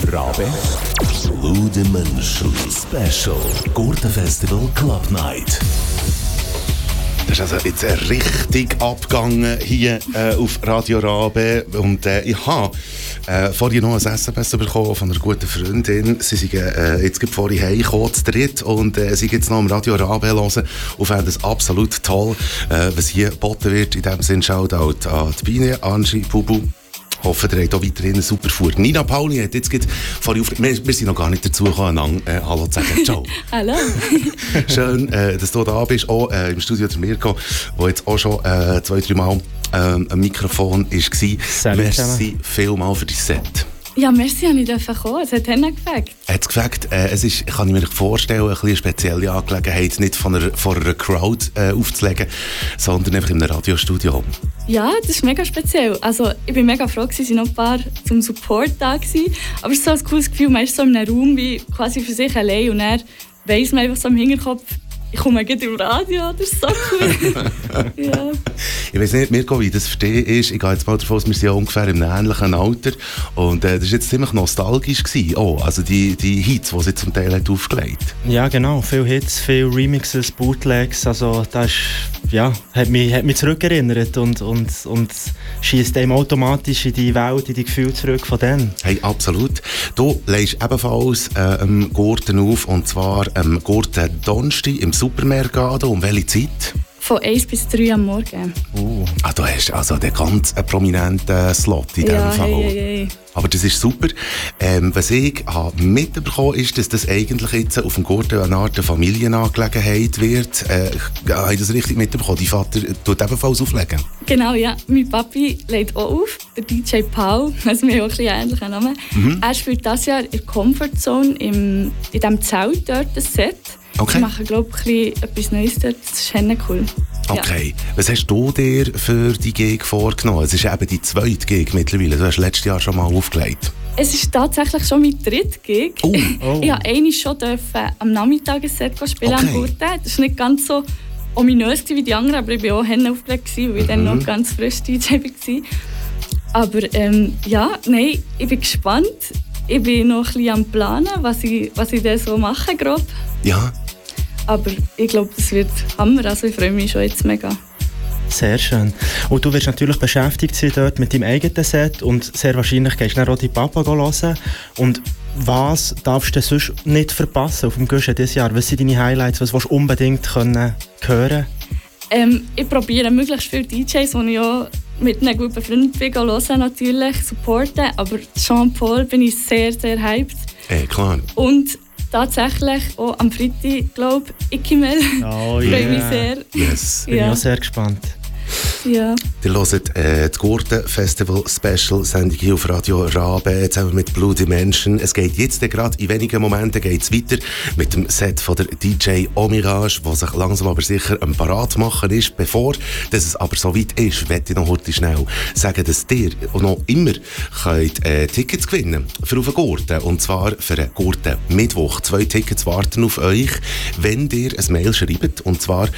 Rabe. Blue Dimension Special Gurtenfestival Club Night. Das ist also jetzt richtig abgegangen hier auf Radio Rabe. Und ich habe vorhin noch ein SMS bekommen von einer guten Freundin. Sie sind jetzt gerade vorhin heimgekommen, zu dritt, und sie sind jetzt noch am Radio Rabe hören und fanden es absolut toll, was hier geboten wird. In dem Sinne Shoutout an die Biene, Angie, Bubu. Ich hoffe, ihr habt auch weiterhin eine super Fahrt. Nina Pauli hat jetzt vorhin wir sind noch gar nicht dazu gekommen, Hallo zu sagen. Ciao. Hallo. Schön, dass du da bist. Auch im Studio der Mirko, der jetzt auch schon 2-3 Mal am Mikrofon war. Merci vielmals für dein Set. Ja, merci, dass ich kommen durfte. Es hat Hände gefällt. Hat es gefällt? Es ist, kann ich mir vorstellen, eine spezielle Angelegenheit, nicht vor einer Crowd aufzulegen, sondern einfach in einem Radiostudio. Ja, das ist mega speziell. Also, ich bin mega froh, dass noch ein paar zum Support da waren. Aber es ist so ein cooles Gefühl, man ist so in einem Raum wie quasi für sich allein und dann weiss man einfach so im Hinterkopf, ich komme gleich im Radio, das ist so cool. Ja. Ich weiss nicht, Mirko, wie das für dich ist. Ich gehe jetzt mal davon aus, wir sind ja ungefähr im ähnlichen Alter. Und das war jetzt ziemlich nostalgisch gewesen. Oh, also die Hits, die sie zum Teil hat aufgelegt. Ja, genau. Viele Hits, viele Remixes, Bootlegs. Also das ist, ja, hat mich zurückerinnert und schießt einem automatisch in die Welt, in die Gefühle zurück von denen. Hey, absolut. Du legst ebenfalls am Gurten auf, und zwar am Gurten Donnerstag im Supermercado. Um welche Zeit? Von 1 bis 3 am Morgen. Ah, du hast also den ganz prominenten Slot in diesem Fall. Hey. Aber das ist super. Was ich habe mitbekommen ist, dass das eigentlich jetzt auf dem Gurten eine Art Familienangelegenheit wird. Habe ich das richtig mitbekommen? Dein Vater tut ebenfalls auflegen? Genau, ja. Mein Papi legt auch auf, der DJ Paul, also wir haben auch ein bisschen ähnlichen Namen. Er spielt dieses Jahr in der Comfort Zone in diesem Zelt dort, das Set. Okay. Wir machen, glaube ich, etwas Neues dort. Das ist cool. Okay. Ja. Was hast du dir für die Gig vorgenommen? Es ist eben die zweite Gig mittlerweile. Du hast letztes Jahr schon mal aufgelegt. Es ist tatsächlich schon mein dritter Gig. Oh. Ich durfte einmal schon am Nachmittag ein Set spielen am Gurten. Das war nicht ganz so ominös wie die anderen, aber ich war auch aufgelegt, weil ich dann noch ganz frisch DJ war. Aber nein, ich bin gespannt. Ich bin noch ein bisschen am Planen, was ich dann so mache, grob. Ja. Aber ich glaube, es wird Hammer. Also ich freue mich schon jetzt mega. Sehr schön. Und du wirst natürlich beschäftigt sein dort mit deinem eigenen Set und sehr wahrscheinlich gehst du dann auch die Papa hören. Und was darfst du sonst nicht verpassen auf dem Guschen dieses Jahr? Was sind deine Highlights? Was willst du unbedingt hören können? Ich probiere möglichst viele DJs, die ich auch mit einem guten Freund bin, hören, natürlich, supporten. Aber Jean-Paul bin ich sehr, sehr hyped. Klar. Und tatsächlich auch am Freitag, glaube ich, Ikimel. Oh, freue mich sehr. Yes. Bin ich auch sehr gespannt. Ja. Ihr hört die Gurten-Festival Special-Sendung hier auf Radio Rabe zusammen mit Blue Dimension. Es geht jetzt gerade in wenigen Momenten geht's weiter mit dem Set von der DJ Omirage, der sich langsam aber sicher am Parat machen ist. Bevor dass es aber so weit ist, möchte ich noch heute schnell sagen, dass ihr noch immer könnt, Tickets gewinnen für auf den Gurten. Und zwar für den Gurten Mittwoch. 2 Tickets warten auf euch, wenn ihr ein Mail schreibt. Und zwar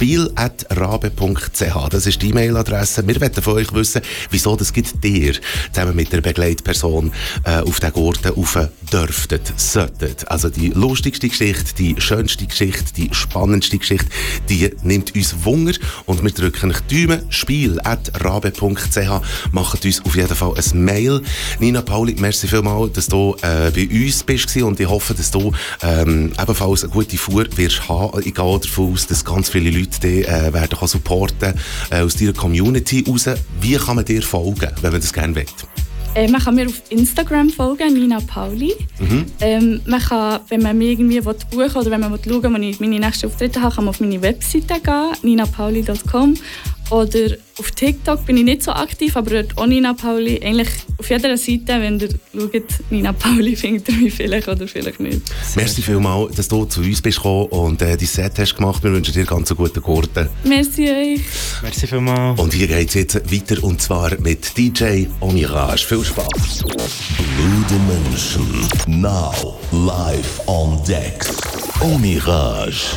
spiel@rabe.ch. Das ist die E-Mail-Adresse. Wir wollen von euch wissen, wieso das gibt ihr zusammen mit der Begleitperson auf den Gurten rauf dürftet, solltet. Also die lustigste Geschichte, die schönste Geschichte, die spannendste Geschichte, die nimmt uns Wunder und wir drücken euch die Daumen. Spiel@rabe.ch. Macht uns auf jeden Fall ein Mail. Nina Pauli, merci vielmals, dass du bei uns bist und ich hoffe, dass du ebenfalls eine gute Fuhr wirst haben. Ich gehe davon aus, dass ganz viele Leute dich werden supporten aus deiner Community raus. Wie kann man dir folgen, wenn man das gerne will? Man kann mir auf Instagram folgen, Nina Pauli. Man kann, wenn man mich irgendwie buchen will oder wenn man schauen will, wo ich meine nächsten Auftritte habe, kann man auf meine Webseite gehen, ninapauli.com. Oder auf TikTok bin ich nicht so aktiv, aber dort auch Nina Pauli. Eigentlich auf jeder Seite, wenn ihr schaut, Nina Pauli, findet ihr mich vielleicht oder vielleicht nicht. Merci vielmals, dass du zu uns bist gekommen und dein Set hast gemacht. Wir wünschen dir ganz einen guten Gurten. Merci euch. Merci vielmals. Und hier geht es jetzt weiter und zwar mit DJ Omirage. Viel Spaß. Blue Dimension. Now live on deck. Omirage.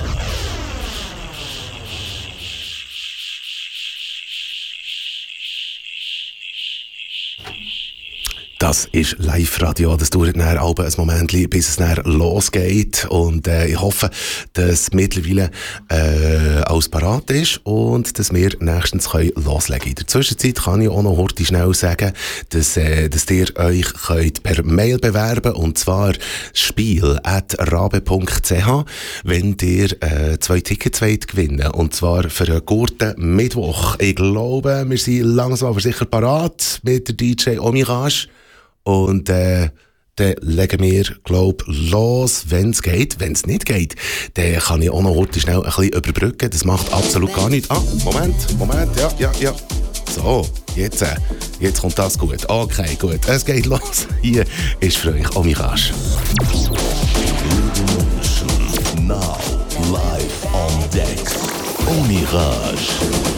Das ist Live-Radio. Das dauert dann auch ein Moment, bis es dann losgeht. Und ich hoffe, dass mittlerweile alles parat ist und dass wir nächstens loslegen können. In der Zwischenzeit kann ich auch noch heute schnell sagen, dass ihr euch könnt per Mail bewerben könnt, und zwar spiel@rabe.ch, wenn ihr 2 Tickets wollt gewinnen, und zwar für einen guten Mittwoch. Ich glaube, wir sind langsam aber sicher parat mit der DJ Omirage. Und dann legen wir, glaube ich, los, wenn es geht. Wenn es nicht geht, dann kann ich auch noch heute schnell ein bisschen überbrücken. Das macht absolut gar nichts. Moment, ja. So, jetzt kommt das gut. Okay, gut, es geht los. Hier ist für euch Omirage. Now live on Dex. Omirage.